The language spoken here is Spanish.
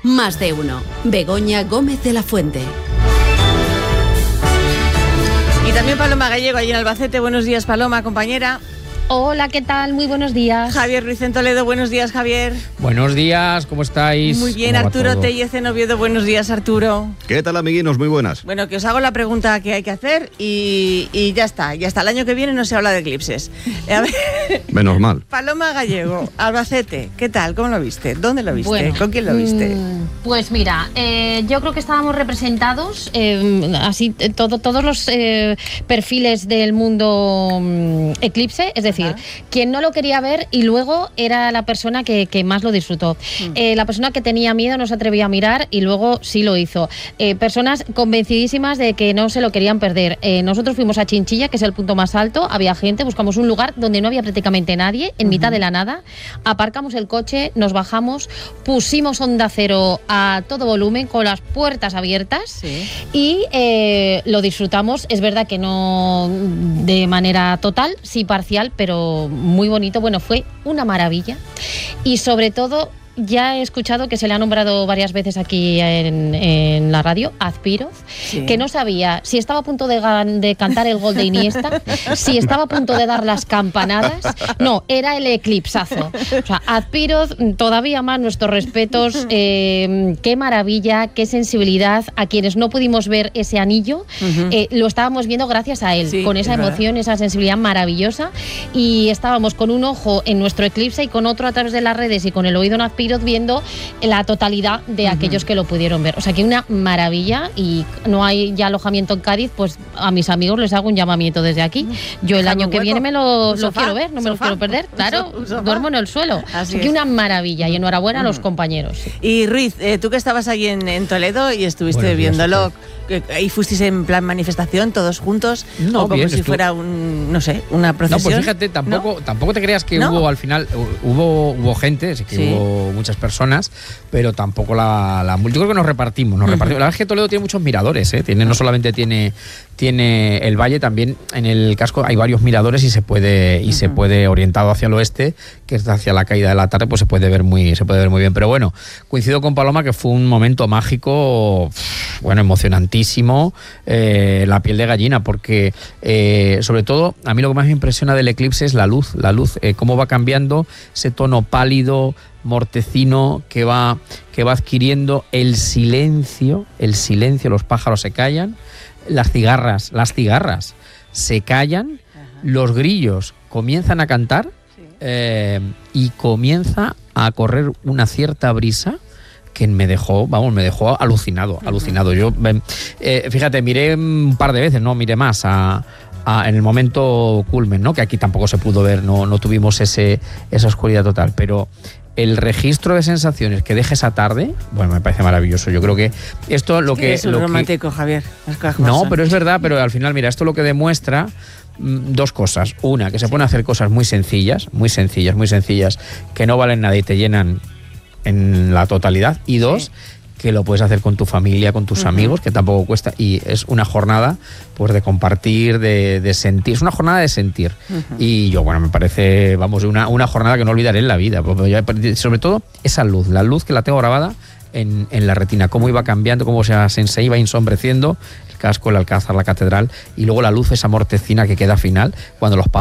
Más de uno. Begoña Gómez de la Fuente. Y también Paloma Gallego, allí en Albacete. Buenos días, Paloma, compañera. Hola, ¿qué tal? Muy buenos días. Javier Ruiz en Toledo, buenos días, Javier. Buenos días, ¿cómo estáis? Muy bien, Arturo Tellez en Oviedo, buenos días, Arturo. ¿Qué tal, amiguinos? Muy buenas. Bueno, que os hago la pregunta que hay que hacer y ya está. El año que viene no se habla de eclipses. A ver. Menos mal. Paloma Gallego, Albacete, ¿qué tal? ¿Cómo lo viste? ¿Dónde lo viste? Bueno, ¿con quién lo viste? Pues mira, yo creo que estábamos representados, así todos los perfiles del mundo eclipse, es decir, quien no lo quería ver y luego era la persona que más lo disfrutó. La persona que tenía miedo no se atrevía a mirar y luego sí lo hizo. Personas convencidísimas de que no se lo querían perder. Nosotros fuimos a Chinchilla, que es el punto más alto, había gente, buscamos un lugar donde no había prácticamente nadie, en mitad de la nada, aparcamos el coche, nos bajamos, pusimos Onda Cero a todo volumen con las puertas abiertas y lo disfrutamos. Es verdad que no de manera total, sí parcial, pero muy bonito. Bueno, fue una maravilla y sobre todo ya he escuchado que se le ha nombrado varias veces aquí en la radio, Azpiroz, que no sabía si estaba a punto de cantar el gol de Iniesta, si estaba a punto de dar las campanadas. No, era el eclipsazo. O sea, Azpiroz, todavía más nuestros respetos. Qué maravilla, qué sensibilidad. A quienes no pudimos ver ese anillo, lo estábamos viendo gracias a él, con esa emoción, esa sensibilidad maravillosa. Y estábamos con un ojo en nuestro eclipse y con otro a través de las redes y con el oído en Azpiroz, viendo la totalidad de aquellos que lo pudieron ver. O sea que una maravilla, y no hay ya alojamiento en Cádiz, pues a mis amigos les hago un llamamiento desde aquí. Yo el año que viene me lo quiero ver, no me lo quiero perder. Claro, duermo en el suelo. Así que una maravilla, y enhorabuena a los compañeros. Y Ruiz, tú que estabas ahí en Toledo y estuviste viéndolo, ¿y fuisteis en plan manifestación todos juntos? No, o como si fuera una procesión. No, pues fíjate, tampoco te creas que hubo al final, hubo gente, sí que hubo muchas personas, pero tampoco la yo creo que nos repartimos. La verdad es que Toledo tiene muchos miradores, no solamente tiene el valle, también en el casco hay varios miradores y se puede orientado hacia el oeste, que es hacia la caída de la tarde, pues se puede ver muy bien. Pero bueno, coincido con Paloma que fue un momento mágico, emocionantísimo, la piel de gallina, porque sobre todo a mí lo que más me impresiona del eclipse es la luz, cómo va cambiando ese tono pálido, mortecino, que va adquiriendo el silencio, los pájaros se callan, las cigarras se callan, los grillos comienzan a cantar, y comienza a correr una cierta brisa que me dejó alucinado. Yo, fíjate, miré un par de veces, no miré más en el momento culmen, ¿no? Que aquí tampoco se pudo ver, no tuvimos esa oscuridad total, pero el registro de sensaciones que deja esa tarde, me parece maravilloso. Yo creo que esto es romántico, Javier. No, pero es verdad, pero al final, mira, esto lo que demuestra dos cosas. Una, que se pueden hacer cosas muy sencillas, que no valen nada y te llenan en la totalidad. Y dos, que lo puedes hacer con tu familia, con tus amigos, que tampoco cuesta, y es una jornada pues de compartir, de sentir, es una jornada de sentir. Y yo, me parece, una jornada que no olvidaré en la vida, sobre todo esa luz, la luz que la tengo grabada en la retina, cómo iba cambiando, cómo se iba ensombreciendo el casco, el alcázar, la catedral, y luego la luz, esa mortecina que queda final, cuando los